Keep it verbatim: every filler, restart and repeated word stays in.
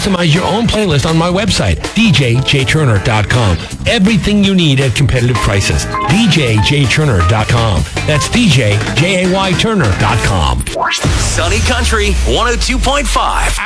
customize your own playlist on my website, d j j turner dot com. Everything you need at competitive prices. d j j turner dot com. That's d j jay turner dot com. Sunny Country one oh two point five.